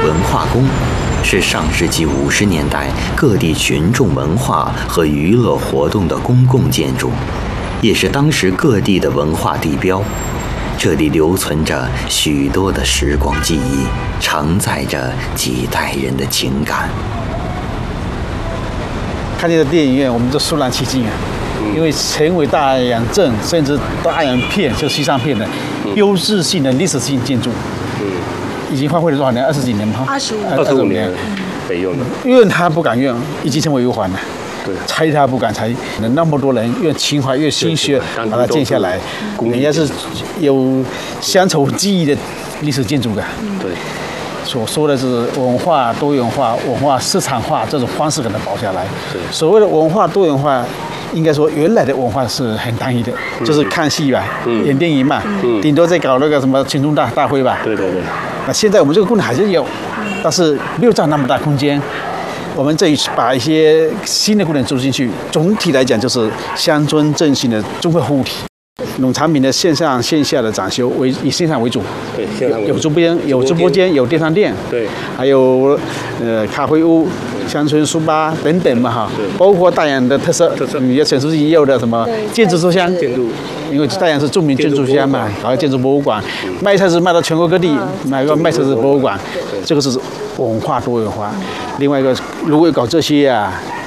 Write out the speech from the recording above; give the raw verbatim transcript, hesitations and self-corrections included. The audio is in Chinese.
文化宫，是上世纪五十年代各地群众文化和娱乐活动的公共建筑，也是当时各地的文化地标。这里留存着许多的时光记忆，承载着几代人的情感。 看见的电影院，我们就肃然起敬啊！因为成为大洋镇甚至大洋片，就西上片的标志性的历史性建筑，嗯，已经荒废了多少年？二十几年吗？ 二十五， 二十五年没用了。 怨他不敢怨，已经成为忧患了。 对， 拆他不敢拆，那么多人越情怀越心血把它建下来，人家是有乡愁记忆的历史建筑的。 对， 所说的是文化多元化、文化市场化这种方式给它保下来。 对， 所谓的文化多元化，应该说原来的文化是很单一的，嗯、就是看戏吧，嗯、演电影嘛，嗯、顶多再搞那个什么群众大大会吧。 对对对。 那现在我们这个功能还是有，但是没有占那么大空间。我们这一次把一些新的功能注入进去，总体来讲就是乡村振兴的综合服务体。农产品的线上线下的展修为以线上为主， 对，线上为主有直播间，有直播间，有电商店， 对， 还有呃咖啡屋、乡村书吧等等嘛哈，包括大洋的特色，特色，你要陈书记也有的什么建筑书香， 建筑， 因为大洋是著名建筑乡嘛，然后建筑博物馆，卖菜是卖到全国各地，买个卖菜是博物馆，这个是文化多元化。另外一个，如果搞这些啊，